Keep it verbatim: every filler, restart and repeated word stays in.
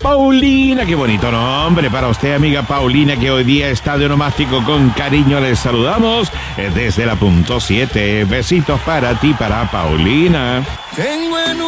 Paulina. Qué bonito nombre para usted, amiga Paulina, que hoy día está de onomástico. Con cariño les saludamos desde la punto siete. Besitos para ti, para Paulina. Tengo en